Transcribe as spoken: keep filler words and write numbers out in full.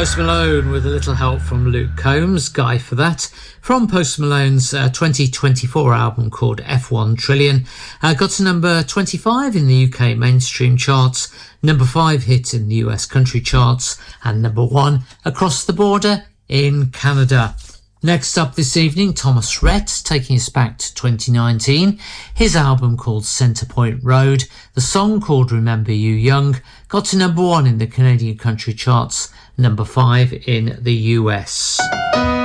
Post Malone with a little help from Luke Combs, Guy for that, from Post Malone's uh, twenty twenty-four album called F one Trillion. Uh, got to number twenty-five in the U K mainstream charts, number five hit in the U S country charts, and number one across the border in Canada. Next up this evening, Thomas Rhett, taking us back to twenty nineteen. His album called Centrepoint Road, the song called Remember You Young, got to number one in the Canadian country charts, number five in the U S.